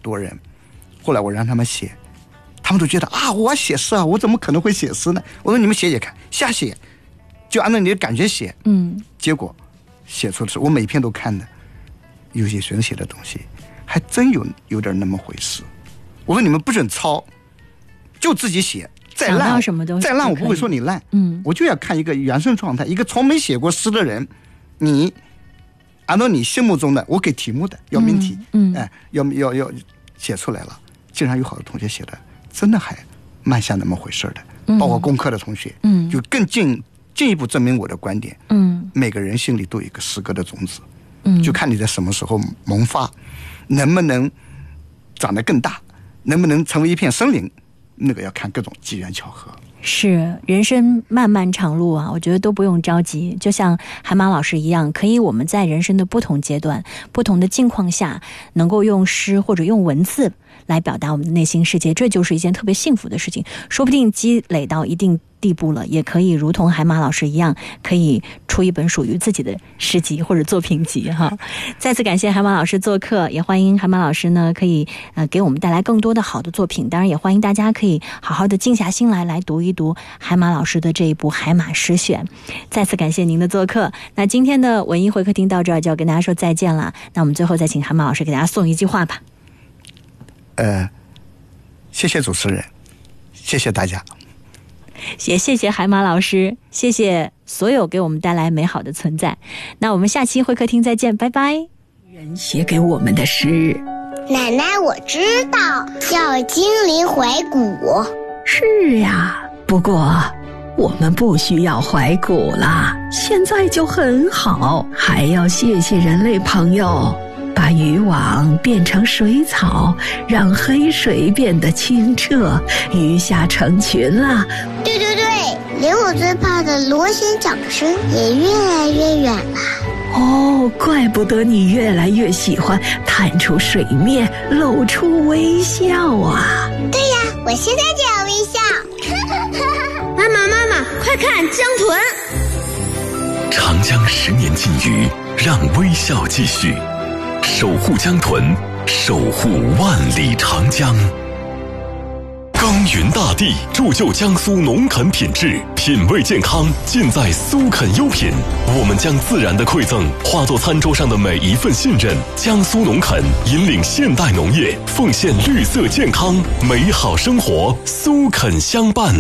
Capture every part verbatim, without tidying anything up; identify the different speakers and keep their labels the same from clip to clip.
Speaker 1: 多人，后来我让他们写，他们都觉得啊，我写诗啊，我怎么可能会写诗呢？我说你们写写看，瞎写，就按照你的感觉写。
Speaker 2: 嗯，
Speaker 1: 结果写出的是我每篇都看的，有些学生写的东西还真有有点那么回事。我说你们不准抄，就自己写，再烂
Speaker 2: 什么都
Speaker 1: 再烂我不会说你烂，
Speaker 2: 嗯，
Speaker 1: 我就要看一个原生状态，一个从没写过诗的人，你按照你心目中的，我给题目的要命题，
Speaker 2: 嗯，嗯
Speaker 1: 哎，要要要写出来了，竟然有好多同学写的真的还蛮像那么回事的，嗯，包括工科的同学，
Speaker 2: 嗯，
Speaker 1: 就更进进一步证明我的观点，
Speaker 2: 嗯，
Speaker 1: 每个人心里都有一个诗歌的种子，
Speaker 2: 嗯，
Speaker 1: 就看你在什么时候萌发，能不能长得更大，能不能成为一片森林，那个要看各种机缘巧合。
Speaker 2: 是，人生漫漫长路啊，我觉得都不用着急，就像海马老师一样，可以我们在人生的不同阶段不同的境况下能够用诗或者用文字来表达我们的内心世界，这就是一件特别幸福的事情。说不定积累到一定地步了，也可以如同海马老师一样，可以出一本属于自己的诗集或者作品集哈。再次感谢海马老师做客，也欢迎海马老师呢可以呃给我们带来更多的好的作品。当然也欢迎大家可以好好的静下心来来读一读海马老师的这一部《海马诗选》。再次感谢您的做客。那今天的文艺会客厅到这儿就要跟大家说再见了。那我们最后再请海马老师给大家送一句话吧。
Speaker 1: 呃，谢谢主持人，谢谢大家。
Speaker 2: 也谢谢海马老师，谢谢所有给我们带来美好的存在。那我们下期会客厅再见，拜拜。
Speaker 3: 人写给我们的诗，
Speaker 4: 奶奶我知道，叫精灵怀古。
Speaker 3: 是呀，不过我们不需要怀古了，现在就很好。还要谢谢人类朋友把渔网变成水草，让黑水变得清澈，鱼虾成群了。
Speaker 4: 对对对，连我最怕的螺旋桨声也越来越远了。
Speaker 3: 哦，怪不得你越来越喜欢探出水面，露出微笑啊。
Speaker 4: 对呀，我现在就要微笑。
Speaker 5: 妈妈妈妈，快看江豚！
Speaker 6: 长江十年禁渔，让微笑继续。守护江豚，守护万里长江。耕耘大地，铸就江苏农垦品质，品味健康尽在苏垦优品。我们将自然的馈赠化作餐桌上的每一份信任。江苏农垦引领现代农业，奉献绿色健康美好生活，苏垦相伴。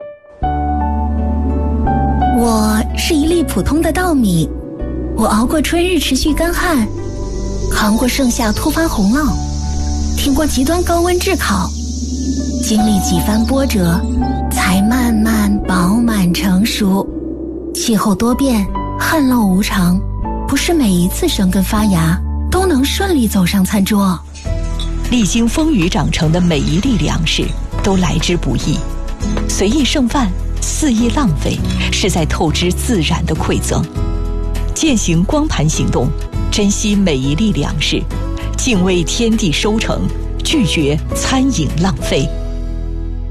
Speaker 7: 我是一粒普通的稻米，我熬过春日持续干旱，扛过盛夏突发洪涝，挺过极端高温炙烤，经历几番波折，才慢慢饱满成熟。气候多变，旱涝无常，不是每一次生根发芽都能顺利走上餐桌。
Speaker 3: 历经风雨长成的每一粒粮食都来之不易，随意剩饭，肆意浪费，是在透支自然的馈赠。践行光盘行动，珍惜每一粒粮食，敬畏天地收成，拒绝餐饮浪费。